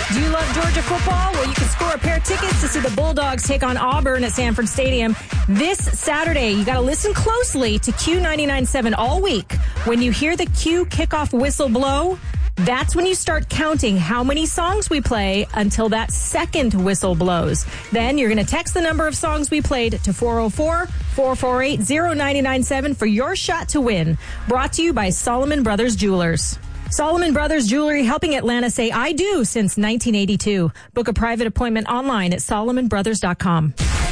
Do you love Georgia football? Well, you can score a pair of tickets to see the Bulldogs take on Auburn at Sanford Stadium this Saturday. You got to listen closely to Q99.7 all week. When you hear the Q kickoff whistle blow, that's when you start counting how many songs we play until that second whistle blows. Then you're going to text the number of songs we played to 404-448-0997 for your shot to win. Brought to you by Solomon Brothers Jewelers. Solomon Brothers Jewelry, helping Atlanta say I do since 1982. Book a private appointment online at solomonbrothers.com.